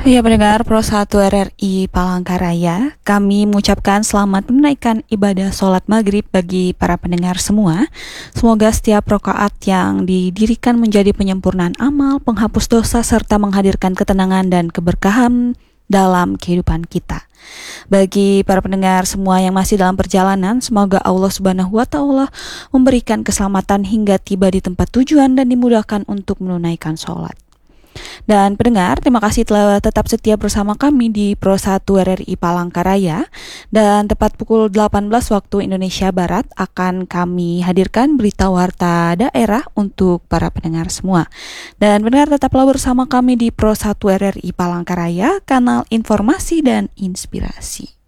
Ya, pendengar Pro 1 RRI Palangkaraya, kami mengucapkan selamat menunaikan ibadah sholat maghrib bagi para pendengar semua. Semoga setiap rakaat yang didirikan menjadi penyempurnaan amal, penghapus dosa, serta menghadirkan ketenangan dan keberkahan dalam kehidupan kita. Bagi para pendengar semua yang masih dalam perjalanan, semoga Allah Subhanahu wa Ta'ala memberikan keselamatan hingga tiba di tempat tujuan dan dimudahkan untuk menunaikan sholat. Dan pendengar, terima kasih telah tetap setia bersama kami di Pro 1 RRI Palangkaraya. Dan tepat pukul 18 waktu Indonesia Barat akan kami hadirkan berita warta daerah untuk para pendengar semua. Dan pendengar, tetaplah bersama kami di Pro 1 RRI Palangkaraya, kanal informasi dan inspirasi.